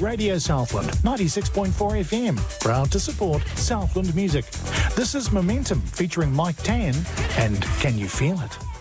Radio Southland, 96.4 FM, proud to support Southland music. This is Momentum featuring Mike Tan and Can You Feel It?